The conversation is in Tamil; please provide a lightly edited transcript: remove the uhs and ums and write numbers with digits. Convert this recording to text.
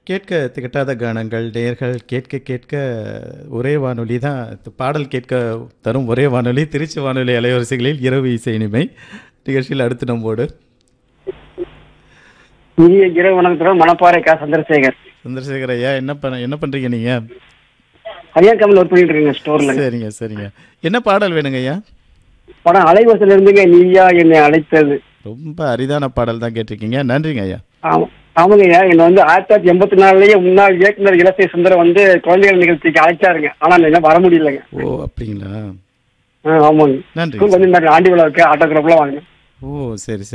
கேட்க திகட்டாத கானங்கள், நேயர்கள் கேட்க கேட்க ஒரே வானொலி தான். பாடல் கேட்க தரும் ஒரே வானொலி திருச்சி வானொலி அலைவரிசைகளில் இரவு இசை இனிமை. நிகழ்ச்சியில் அடுத்து நம்மோடு இனிய இரவு வணக்கத்துடன் மணப்பாறை கா சந்திரசேகர். சந்திரசேகர் ஐயா, என்ன பண்றீங்க நீங்க? கன்னியாகுமரியில் ஒர்க் பண்ணிட்டு இருக்கேங்க ஸ்டோர்ல. சரிங்க சரிங்க. என்ன பாடல் வேணுங்க ஐயா? படம் அலைவரிசையில இருந்துங்க நீயா என்னை அழைத்தது. ரொம்ப அரிதான பாடல் தான் கேட்டிருக்கீங்க. நன்றிங்க ஐயா. ஆமாங்கய்யா, என்னை 1984 முன்னாள் இயக்குனர் இலசை சுந்தரம் குழந்தைகள் நிகழ்ச்சிக்கு அழைச்சாருங்க. ஆனா என்ன வர முடியலங்க. ஓ அப்படிங்களா? ஆமாங்க. நன்றி. கொஞ்சம் ஆண்டி விழாவுக்கு ஆட்டோகிராஃப்லாம் வாங்க. ஓ சரி சரி.